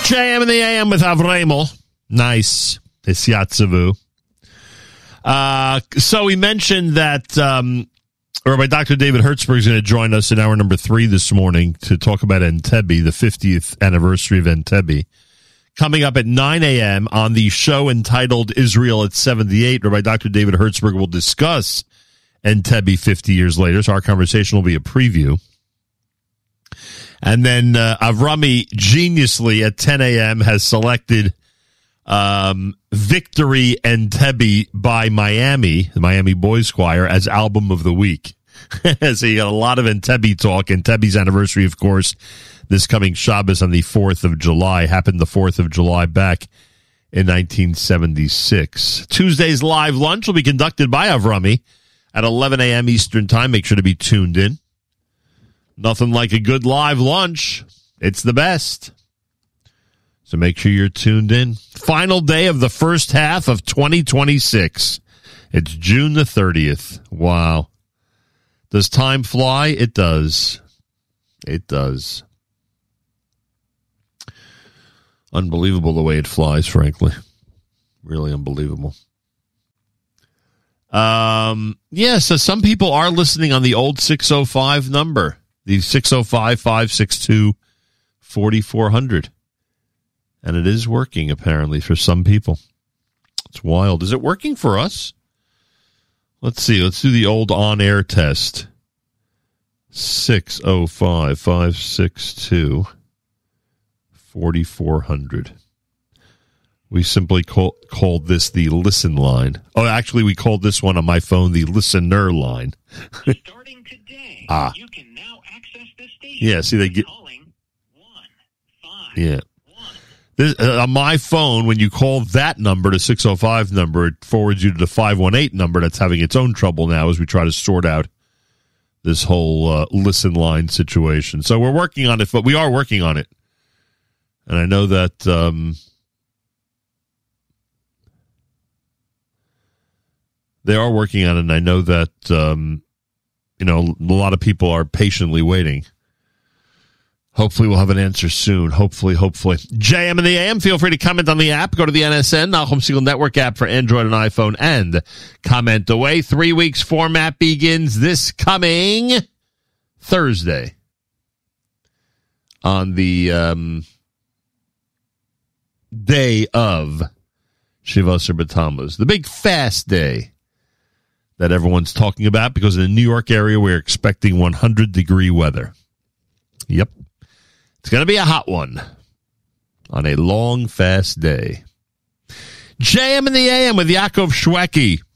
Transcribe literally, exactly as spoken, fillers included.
J M in the A M with Avremel. Nice. Hisyatzavu. Uh, so we mentioned that um, Rabbi Doctor David Hertzberg is going to join us in hour number three this morning to talk about Entebbe, the fiftieth anniversary of Entebbe. Coming up at nine a.m. on the show entitled Israel at seventy-eight, Rabbi Doctor David Hertzberg will discuss Entebbe fifty years later. So our conversation will be a preview. And then uh, Avrami geniusly at ten a.m. has selected um, Victory Entebbe by Miami, the Miami Boys Choir, as album of the week. So you got a lot of Entebbe talk. Entebbe's anniversary, of course, this coming Shabbos on the fourth of July. Happened the fourth of July back in nineteen seventy-six. Tuesday's live lunch will be conducted by Avrami at eleven a.m. Eastern Time. Make sure to be tuned in. Nothing like a good live lunch. It's the best. So make sure you're tuned in. Final day of the first half of twenty twenty-six. It's June the thirtieth. Wow. Does time fly? It does. It does. Unbelievable the way it flies, frankly. Really unbelievable. Um, yeah, so some people are listening on the old six oh five number. The six oh five, five six two, four four zero zero. And it is working, apparently, for some people. It's wild. Is it working for us? Let's see. Let's do the old on-air test. six oh five, five six two, four four zero zero. We simply call, called this the listen line. Oh, actually, we called this one on my phone the listener line. Starting today, ah. you can now access this station. Yeah, see, they get... Calling one, five, yeah. one. This, uh, on my phone, when you call that number, the six oh five number, it forwards you to the five one eight number that's having its own trouble now as we try to sort out this whole uh, listen line situation. So we're working on it, but we are working on it. And I know that... Um, They are working on it, and I know that, um, you know, a lot of people are patiently waiting. Hopefully we'll have an answer soon. Hopefully, hopefully. J M in the A M, feel free to comment on the app. Go to the N S N, Nachum Segal Network app for Android and iPhone, and comment away. Three weeks format begins this coming Thursday on the um, day of Shiva Asar B'Tammuz, the big fast day that everyone's talking about, because in the New York area, we're expecting one hundred degree weather. Yep. It's going to be a hot one on a long, fast day. J M in the A M with Yaakov Shweki.